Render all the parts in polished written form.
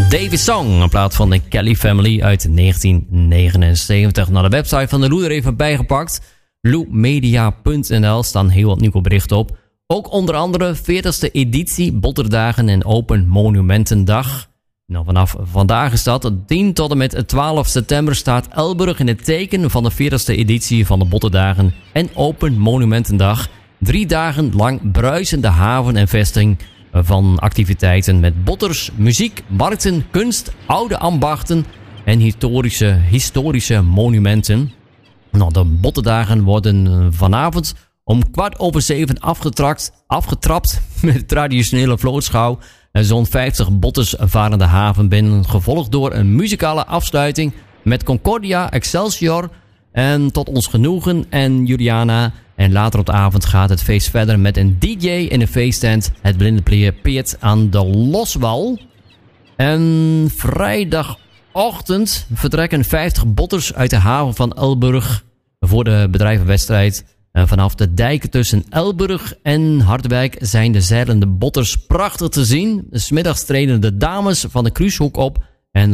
David Song, een plaat van de Kelly Family uit 1979. Naar de website van de Lou er even bijgepakt. loumedia.nl staan heel wat nieuwe berichten op. Ook onder andere 40ste editie Botterdagen en Open Monumentendag. Nou, vanaf vandaag is dat. 10 tot en met 12 september staat Elburg in het teken van de 40ste editie van de Botterdagen en Open Monumentendag. 3 dagen lang bruisende haven en vesting van activiteiten met botters, muziek, markten, kunst, oude ambachten en historische monumenten. Nou, de Botterdagen worden vanavond om 7:15 afgetrapt met traditionele vlootschouw. Zo'n 50 botters varen de haven binnen, gevolgd door een muzikale afsluiting met Concordia, Excelsior en Tot Ons Genoegen en Juliana. En later op de avond gaat het feest verder met een DJ in een feesttent, het Blinde Peert aan de Loswal. En vrijdagochtend vertrekken 50 botters uit de haven van Elburg voor de bedrijvenwedstrijd. Vanaf de dijken tussen Elburg en Harderwijk zijn de zeilende botters prachtig te zien. 's Middags treden de dames van de cruisehoek op en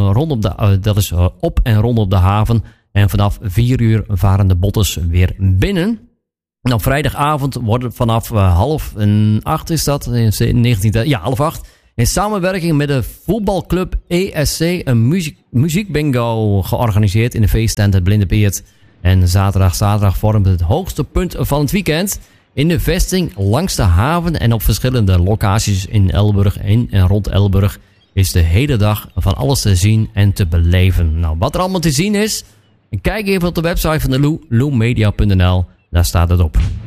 op en rondom de haven. En vanaf 4 uur varen de botters weer binnen. Nou, vrijdagavond wordt het vanaf 7:30 is dat, in 7:30. In samenwerking met de voetbalclub ESC een muziekbingo georganiseerd in de feesttent het Blinde Peert. En zaterdag vormt het hoogste punt van het weekend. In de vesting langs de haven en op verschillende locaties in Elburg en rond Elburg is de hele dag van alles te zien en te beleven. Nou, wat er allemaal te zien is, kijk even op de website van de loumedia.nl. Daar staat het op.